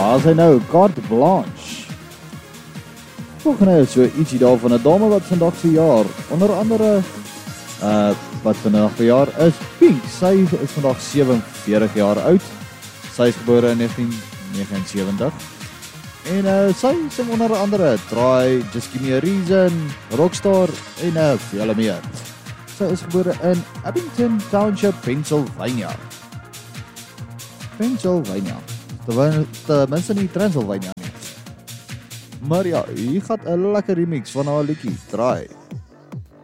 Daar sy nou, carte blanche. Volgende is so ietsie daar van 'n dame wat vandag verjaar. Onder andere, wat vandag verjaar is Pink. Sy is vandag 47 jaar oud. Sy is gebore in 1979. En sy sing onder andere Try, Just Give Me a Reason, Rockstar en vele meer. Sy is gebore in Abington Township, Pennsylvania. Tenminste nie Transylvania nie. Maar ja, hier gaat 'n lekker remix van haar liedjie, Try.